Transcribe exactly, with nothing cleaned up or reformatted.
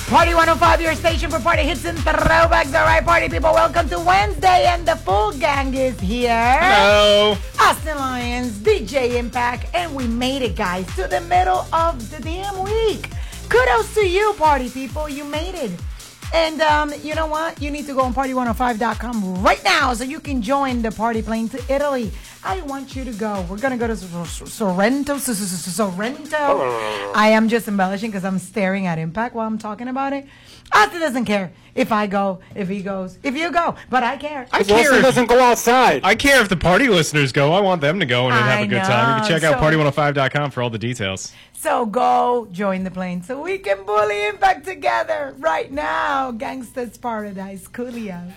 Party one oh five, your station for party hits and throwbacks. All right, party people, welcome to Wednesday, and the full gang is here. Hello. Austin Lyons, D J Impact, and we made it, guys, to the middle of the damn week. Kudos to you, party people. You made it. And um, you know what? You need to go on party one oh five dot com right now so you can join the party plane to Italy. I want you to go. We're going to go to Sorrento. Sorrento. I am just embellishing because I'm staring at Impact while I'm talking about it. Austin doesn't care if I go, if he goes, if you go. But I care. I care. Wilson doesn't go outside. I care if the party listeners go. I want them to go and I have a good time. You can check know. out So- party one oh five dot com for all the details. So go join the plane so we can bully Impact together right now. Gangsta's Paradise. Coolio.